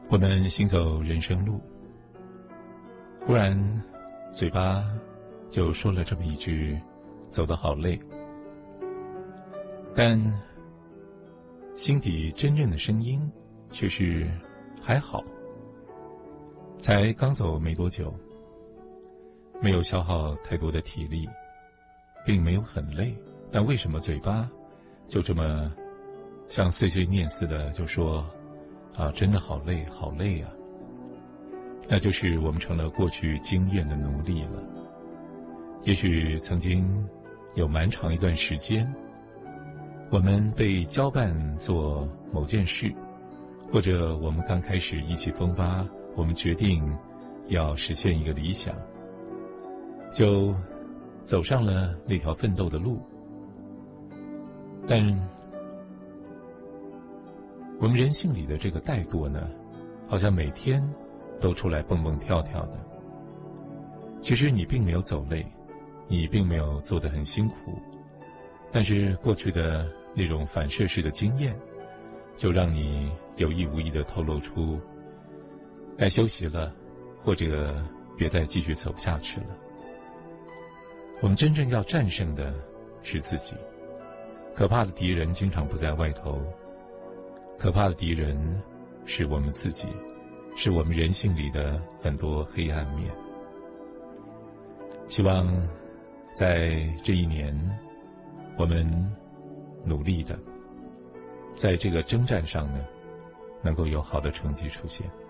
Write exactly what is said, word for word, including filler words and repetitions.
我们行走人生路，忽然嘴巴就说了这么一句，走得好累，但心底真正的声音却是还好。才刚走没多久，没有消耗太多的体力，并没有很累，但为什么嘴巴就这么像碎碎念似的就说啊，真的好累好累啊。那就是我们成了过去经验的奴隶了。也许曾经有蛮长一段时间，我们被交办做某件事，或者我们刚开始意气风发，我们决定要实现一个理想，就走上了那条奋斗的路。但我们人性里的这个怠惰呢，好像每天都出来蹦蹦跳跳的。其实你并没有走累，你并没有做得很辛苦，但是过去的那种反射式的经验，就让你有意无意地透露出该休息了，或者别再继续走下去了。我们真正要战胜的是自己。可怕的敌人经常不在外头，可怕的敌人是我们自己，是我们人性里的很多黑暗面。希望在这一年，我们努力的在这个征战上呢，能够有好的成绩出现。